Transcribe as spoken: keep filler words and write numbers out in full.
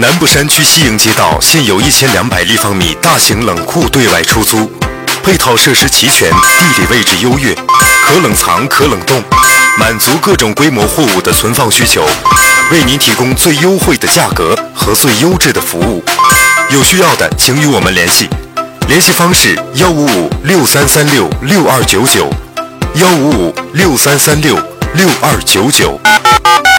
南部山区西营街道现有一千两百立方米大型冷库对外出租，配套设施齐全，地理位置优越，可冷藏可冷冻，满足各种规模货物的存放需求，为您提供最优惠的价格和最优质的服务。有需要的请与我们联系，联系方式幺五五六三三六六二九九，幺五五六三三六六二九九。